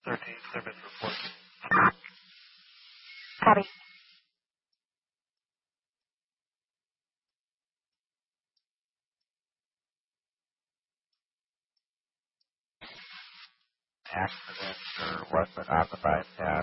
13 service report. Copy. Accident or wasn't on the bypass.